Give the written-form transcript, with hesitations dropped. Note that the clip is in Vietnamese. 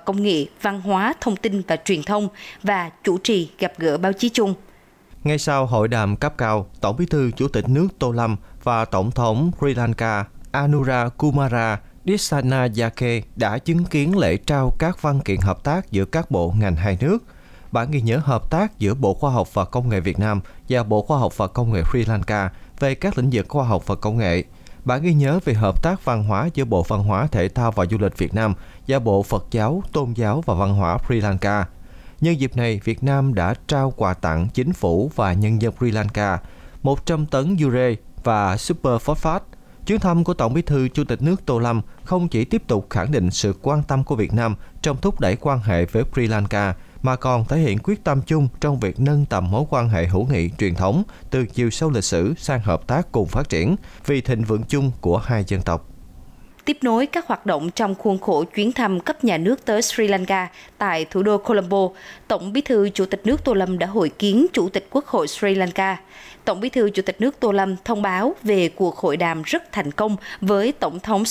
Công nghệ, Văn hóa, Thông tin và Truyền thông và chủ trì gặp gỡ báo chí chung. Ngay sau hội đàm cấp cao, Tổng Bí thư Chủ tịch nước Tô Lâm và Tổng thống Sri Lanka Anura Kumara Dissanayake đã chứng kiến lễ trao các văn kiện hợp tác giữa các bộ ngành hai nước. Bản ghi nhớ hợp tác giữa Bộ Khoa học và Công nghệ Việt Nam và Bộ Khoa học và Công nghệ Sri Lanka về các lĩnh vực khoa học và công nghệ. Bản ghi nhớ về hợp tác văn hóa giữa Bộ Văn hóa, Thể thao và Du lịch Việt Nam và Bộ Phật giáo, Tôn giáo và Văn hóa Sri Lanka. Nhân dịp này, Việt Nam đã trao quà tặng chính phủ và nhân dân Sri Lanka 100 tấn ure và super phosphate. Chuyến thăm của Tổng Bí thư Chủ tịch nước Tô Lâm không chỉ tiếp tục khẳng định sự quan tâm của Việt Nam trong thúc đẩy quan hệ với Sri Lanka, mà còn thể hiện quyết tâm chung trong việc nâng tầm mối quan hệ hữu nghị truyền thống từ chiều sâu lịch sử sang hợp tác cùng phát triển vì thịnh vượng chung của hai dân tộc. Tiếp nối các hoạt động trong khuôn khổ chuyến thăm cấp nhà nước tới Sri Lanka tại thủ đô Colombo, Tổng Bí thư Chủ tịch nước Tô Lâm đã hội kiến Chủ tịch Quốc hội Sri Lanka. Tổng Bí thư Chủ tịch nước Tô Lâm thông báo về cuộc hội đàm rất thành công với Tổng thống